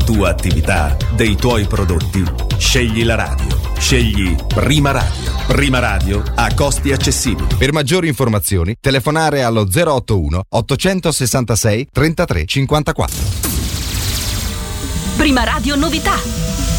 tua attività, dei tuoi prodotti, scegli la radio. Scegli Prima Radio. Prima Radio a costi accessibili. Per maggiori informazioni, telefonare allo 081 866 33 54. Prima Radio Novità.